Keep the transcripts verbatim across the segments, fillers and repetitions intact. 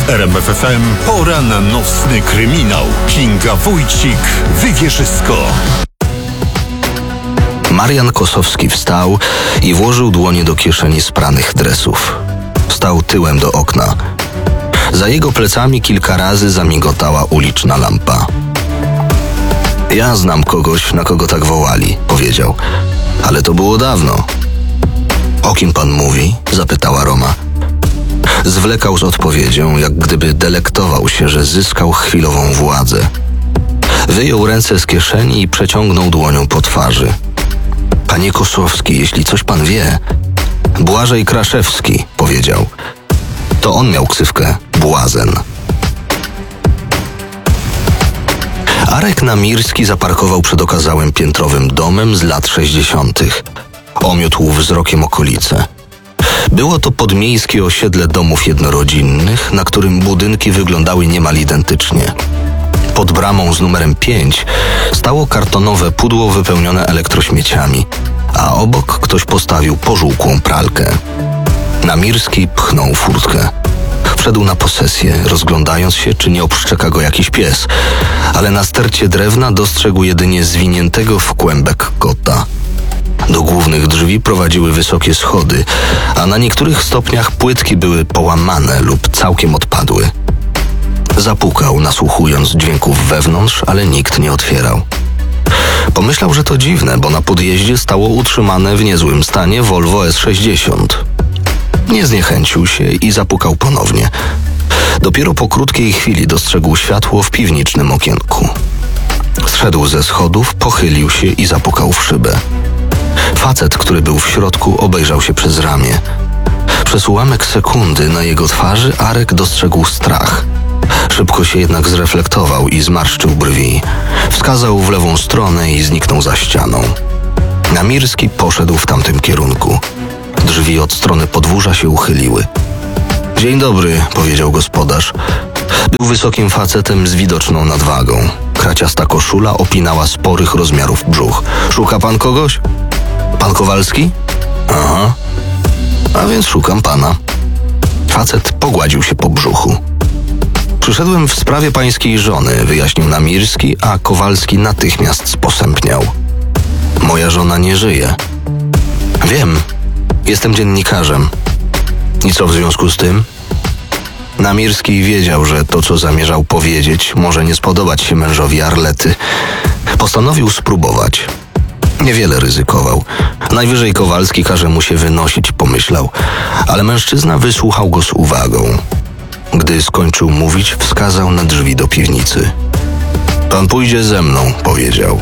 R M F F M pora na nocny kryminał. Kinga Wójcik, Wywierzysko. Marian Kosowski wstał i włożył dłonie do kieszeni spranych dresów. Stał tyłem do okna. Za jego plecami kilka razy zamigotała uliczna lampa. Ja znam kogoś, na kogo tak wołali, powiedział. Ale to było dawno. O kim pan mówi? Zapytała Roma. Zwlekał z odpowiedzią, jak gdyby delektował się, że zyskał chwilową władzę. Wyjął ręce z kieszeni i przeciągnął dłonią po twarzy. Panie Kosowski, jeśli coś pan wie... Błażej Kraszewski, powiedział. To on miał ksywkę Błazen. Arek Namirski zaparkował przed okazałym piętrowym domem z lat sześćdziesiątych. Omiótł wzrokiem okolice. Było to podmiejskie osiedle domów jednorodzinnych, na którym budynki wyglądały niemal identycznie. Pod bramą z numerem pięć stało kartonowe pudło wypełnione elektrośmieciami, a obok ktoś postawił pożółkłą pralkę. Namirski pchnął furtkę. Wszedł na posesję, rozglądając się, czy nie obszczeka go jakiś pies, ale na stercie drewna dostrzegł jedynie zwiniętego w kłębek kota. Do głównych drzwi prowadziły wysokie schody, a na niektórych stopniach płytki były połamane lub całkiem odpadły. Zapukał, nasłuchując dźwięków wewnątrz, ale nikt nie otwierał. Pomyślał, że to dziwne, bo na podjeździe stało utrzymane w niezłym stanie Volvo S sześćdziesiąt. Nie zniechęcił się i zapukał ponownie. Dopiero po krótkiej chwili dostrzegł światło w piwniczym okienku. Zszedł ze schodów, pochylił się i zapukał w szybę. Facet, który był w środku, obejrzał się przez ramię. Przez ułamek sekundy na jego twarzy Arek dostrzegł strach. Szybko się jednak zreflektował i zmarszczył brwi. Wskazał w lewą stronę i zniknął za ścianą. Namirski poszedł w tamtym kierunku. Drzwi od strony podwórza się uchyliły. Dzień dobry, powiedział gospodarz. Był wysokim facetem z widoczną nadwagą. Kraciasta koszula opinała sporych rozmiarów brzuch. Szuka pan kogoś? Pan Kowalski? Aha. A więc szukam pana. Facet pogładził się po brzuchu. Przyszedłem w sprawie pańskiej żony, wyjaśnił Namirski, a Kowalski natychmiast sposępniał. Moja żona nie żyje. Wiem. Jestem dziennikarzem. I co w związku z tym? Namirski wiedział, że to, co zamierzał powiedzieć, może nie spodobać się mężowi Arlety. Postanowił spróbować. Niewiele ryzykował. Najwyżej Kowalski każe mu się wynosić, pomyślał. Ale mężczyzna wysłuchał go z uwagą. Gdy skończył mówić, wskazał na drzwi do piwnicy. Pan pójdzie ze mną, powiedział.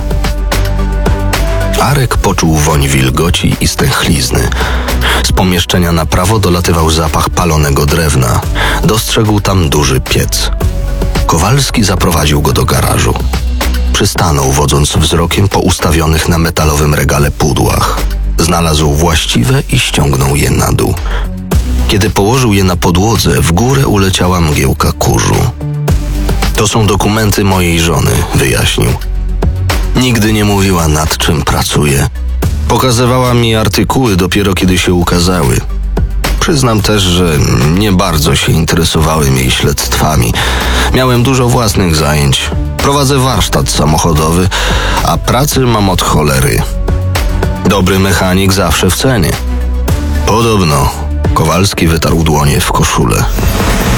Arek poczuł woń wilgoci i stęchlizny. Z pomieszczenia na prawo dolatywał zapach palonego drewna. Dostrzegł tam duży piec. Kowalski zaprowadził go do garażu. Przystanął, wodząc wzrokiem po ustawionych na metalowym regale pudłach. Znalazł właściwe i ściągnął je na dół. Kiedy położył je na podłodze, w górę uleciała mgiełka kurzu. To są dokumenty mojej żony, wyjaśnił. Nigdy nie mówiła, nad czym pracuje. Pokazywała mi artykuły dopiero kiedy się ukazały. Przyznam też, że nie bardzo się interesowałem jej śledztwami. Miałem dużo własnych zajęć. Prowadzę warsztat samochodowy, a pracy mam od cholery. Dobry mechanik zawsze w cenie. Podobno. Kowalski wytarł dłonie w koszulę.